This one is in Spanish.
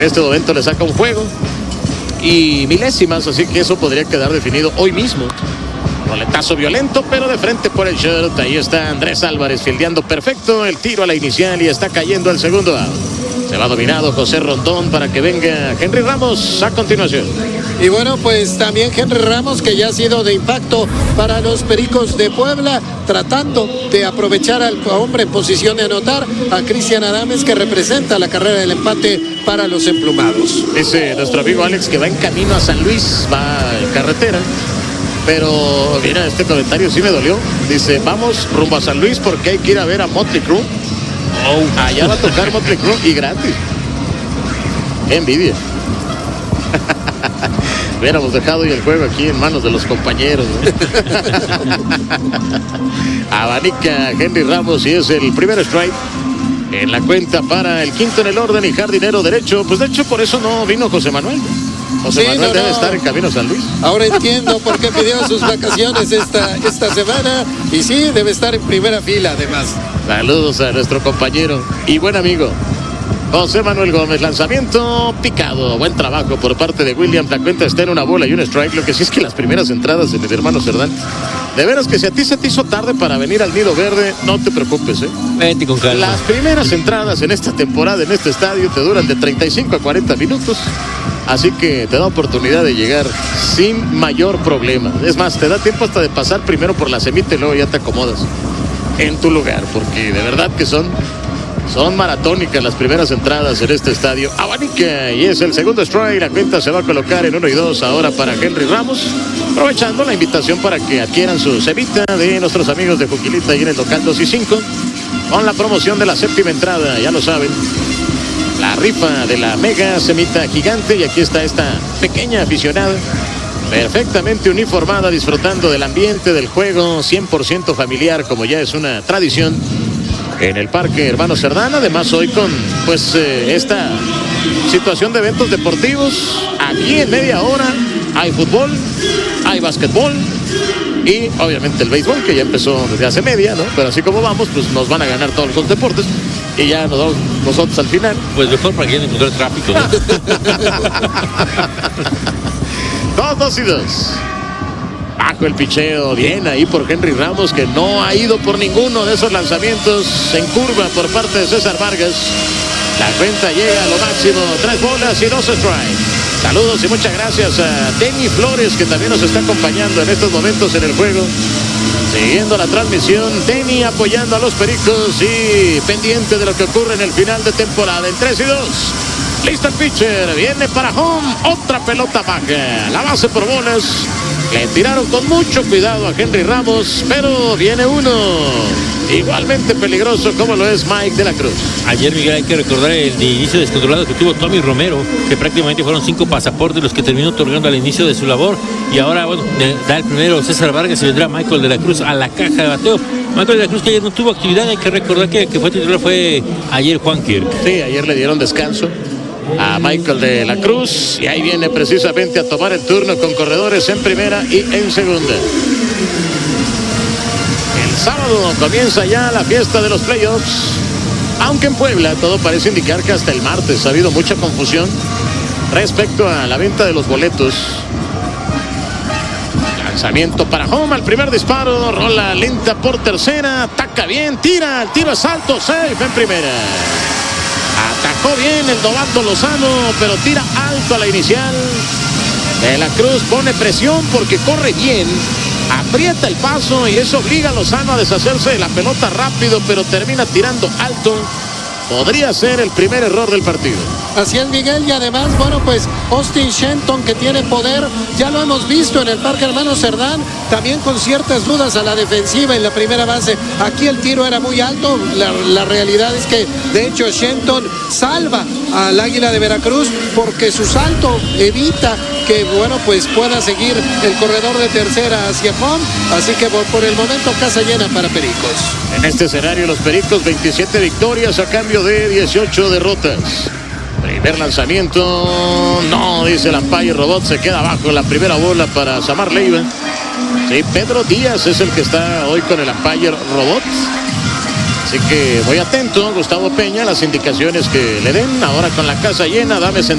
En este momento le saca un juego y milésimas, así que eso podría quedar definido hoy mismo. Roletazo violento, pero de frente por el short. Ahí está Andrés Álvarez fildeando perfecto el tiro a la inicial y está cayendo el segundo out. Se va dominado José Rondón para que venga Henry Ramos a continuación. Y bueno, pues también Henry Ramos, que ya ha sido de impacto para los Pericos de Puebla, tratando de aprovechar al hombre en posición de anotar, a Cristian Adames, que representa la carrera del empate para los emplumados. Dice nuestro amigo Alex que va en camino a San Luis, va en carretera. Pero mira, este comentario sí me dolió. Dice, vamos rumbo a San Luis porque hay que ir a ver a Motley Crue. Allá va a tocar Motley Crue y gratis. Qué envidia. Hubiéramos dejado el juego aquí en manos de los compañeros, ¿no? Abanica Henry Ramos y es el primer strike en la cuenta para el quinto en el orden y jardinero derecho. Pues de hecho por eso no vino José Manuel. José Manuel debe estar en camino a San Luis. Ahora entiendo por qué pidió sus vacaciones esta semana. Y sí, debe estar en primera fila además. Saludos a nuestro compañero y buen amigo José Manuel Gómez. Lanzamiento picado. Buen trabajo por parte de Williams. La cuenta está en una bola y un strike. Lo que sí es que las primeras entradas en el hermano Cerdán, de veras que si a ti se te hizo tarde para venir al Nido Verde, no te preocupes, ¿eh? Vete con calma. Las primeras entradas en esta temporada, en este estadio, te duran de 35 a 40 minutos. Así que te da oportunidad de llegar sin mayor problema. Es más, te da tiempo hasta de pasar primero por la semita y luego ya te acomodas en tu lugar, porque de verdad que son maratónicas las primeras entradas en este estadio. Abanica y es el segundo strike. La cuenta se va a colocar en 1-2 ahora para Henry Ramos, aprovechando la invitación para que adquieran su semita de nuestros amigos de Juquilita y en el local 2 y 5 con la promoción de la séptima entrada. Ya lo saben, la rifa de la mega semita gigante, y aquí está esta pequeña aficionada perfectamente uniformada, disfrutando del ambiente del juego, 100% familiar, como ya es una tradición en el Parque Hermano Cerdán. Además hoy con pues esta situación de eventos deportivos. Aquí en media hora hay fútbol, hay básquetbol y obviamente el béisbol, que ya empezó desde hace media, ¿no? Pero así como vamos, pues nos van a ganar todos los deportes y ya nos vamos nosotros al final. Pues mejor para que no encontrar tráfico, ¿no? 2-2. Bajo el picheo, bien ahí por Henry Ramos, que no ha ido por ninguno de esos lanzamientos en curva por parte de César Vargas. La cuenta llega a lo máximo, 3 bolas y 2 strikes. Saludos y muchas gracias a Denny Flores, que también nos está acompañando en estos momentos en el juego, siguiendo la transmisión. Denny apoyando a los Pericos y pendiente de lo que ocurre en el final de temporada. En 3-2. Listo el pitcher, viene para home, otra pelota baja, la base por bolas. Le tiraron con mucho cuidado a Henry Ramos, pero viene uno igualmente peligroso como lo es Mike de la Cruz. Ayer, Miguel, hay que recordar el inicio descontrolado que tuvo Tommy Romero, que prácticamente fueron 5 pasaportes los que terminó otorgando al inicio de su labor. Y ahora, bueno, da el primero César Vargas y vendrá Michael de la Cruz a la caja de bateo. Michael de la Cruz, que ayer no tuvo actividad, hay que recordar que fue titular, fue ayer Juan Kirk. Sí, ayer le dieron descanso a Michael de la Cruz y ahí viene precisamente a tomar el turno con corredores en primera y en segunda. El sábado comienza ya la fiesta de los playoffs, aunque en Puebla todo parece indicar que hasta el martes ha habido mucha confusión respecto a la venta de los boletos. Lanzamiento para home, al primer disparo, rola lenta por tercera, ataca bien, tira, el tiro es alto, safe en primera. Atacó bien el novato Lozano, pero tira alto a la inicial. De la Cruz pone presión porque corre bien, aprieta el paso y eso obliga a Lozano a deshacerse de la pelota rápido, pero termina tirando alto. Podría ser el primer error del partido. Así es, Miguel, y además, bueno, pues Austin Shenton, que tiene poder, ya lo hemos visto en el Parque Hermano Cerdán, también con ciertas dudas a la defensiva en la primera base. Aquí el tiro era muy alto, la realidad es que, de hecho, Shenton salva al Águila de Veracruz porque su salto evita que, bueno, pues pueda seguir el corredor de tercera hacia home, así que por el momento casa llena para Pericos. En este escenario los Pericos 27 victorias a cambio de 18 derrotas. Primer lanzamiento, no, dice el umpire. Robot se queda abajo en la primera bola para Samar Leiva. Sí, Pedro Díaz es el que está hoy con el umpire Robot. Así que muy atento Gustavo Peña, las indicaciones que le den. Ahora con la casa llena, dame